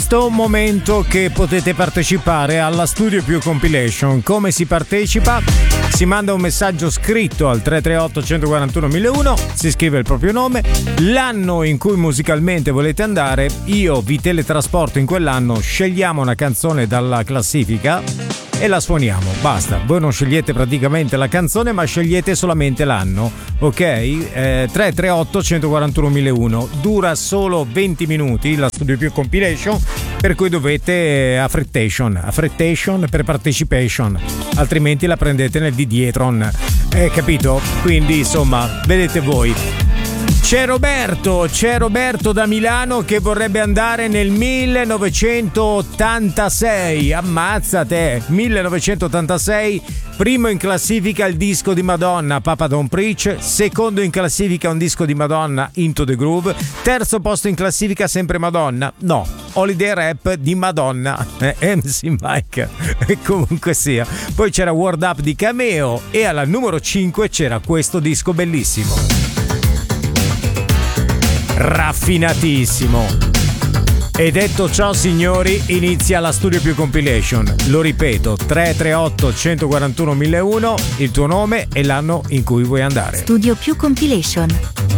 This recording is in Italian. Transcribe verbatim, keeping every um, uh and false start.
Questo è un momento che potete partecipare alla Studio Più Compilation. Come si partecipa? Si manda un messaggio scritto al tre tre otto, uno quattro uno, uno zero uno, si scrive il proprio nome, l'anno in cui musicalmente volete andare, io vi teletrasporto in quell'anno, scegliamo una canzone dalla classifica e la suoniamo, basta. Voi non scegliete praticamente la canzone, ma scegliete solamente l'anno, ok? Eh, tre tre otto, uno quattro uno, uno zero uno. Dura solo venti minuti la Studio Più Compilation, per cui dovete affrettation, affrettation per participation, altrimenti la prendete nel di dietron, eh, capito? Quindi insomma, vedete voi. C'è Roberto, c'è Roberto da Milano che vorrebbe andare nel millenovecentottantasei. Ammazzate, millenovecentottantasei, primo in classifica il disco di Madonna, Papa Don't Preach, secondo in classifica un disco di Madonna, Into the Groove, terzo posto in classifica sempre Madonna, no, Holiday Rap di Madonna, eh, M C Mike, e comunque sia. Poi c'era Word Up di Cameo e alla numero cinque c'era questo disco bellissimo. Raffinatissimo. E detto ciò, signori, inizia la Studio Più Compilation. Lo ripeto, tre tre otto, uno quattro uno, uno zero uno, il tuo nome e l'anno in cui vuoi andare. Studio Più Compilation.